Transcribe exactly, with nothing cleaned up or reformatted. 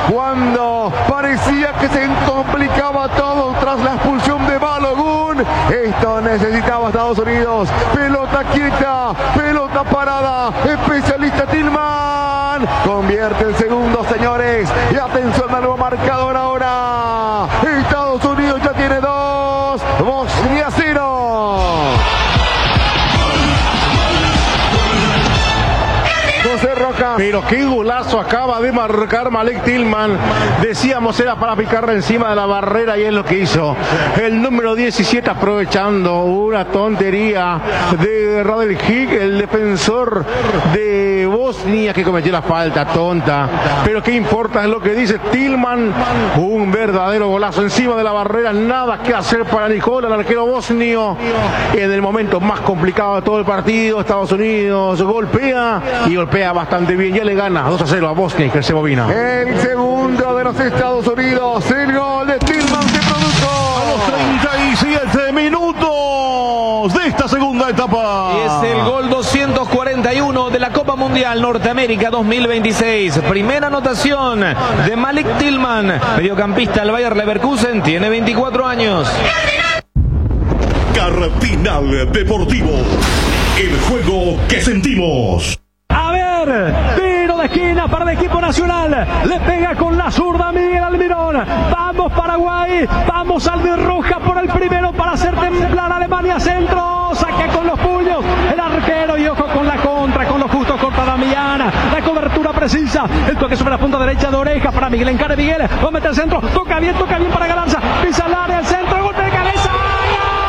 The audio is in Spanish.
cuando parecía que se complicaba todo tras la expulsión de Balogun. Esto necesitaba Estados Unidos. Pelota quieta, pelota parada. Especialista Tillman convierte el segundo, señores. Y atención al nuevo marcador ahora. Estados Unidos ya tiene dos. Bosnia cero. José Roca. Pero qué golazo acaba de marcar Malik Tillman. Decíamos era para picarle encima de la barrera y es lo que hizo. El número diecisiete aprovechando una tontería de Radeljic, el defensor de Bosnia que cometió la falta tonta. Pero qué importa es lo que dice Tillman. Un verdadero golazo encima de la barrera. Nada que hacer para Nicola, el arquero bosnio. En el momento más complicado de todo el partido, Estados Unidos golpea y golpea bastante bien. Ya le gana dos a cero a Bosnia y Herzegovina. El segundo de los Estados Unidos. El gol de Tillman se produjo a los treinta y siete minutos de esta segunda etapa. Y es el gol doscientos cuarenta y uno de la Copa Mundial Norteamérica dos mil veintiséis. Primera anotación de Malik Tillman, mediocampista del Bayer Leverkusen, tiene veinticuatro años. Cardinal Deportivo, el juego que sentimos. A ver, tiro de esquina para el equipo nacional. Le pega con la zurda Miguel Almirón. Vamos Paraguay, vamos Albirroja por el primero para hacer temblar a Alemania. Centro, saque con los puños el arquero y ojo con la contra, con lo justo corta Damiana. La cobertura precisa, el toque sobre la punta derecha de Oreja para Miguel. Encare Miguel, va a meter el centro, toca bien, toca bien para Galarza. Pisa el área, el centro.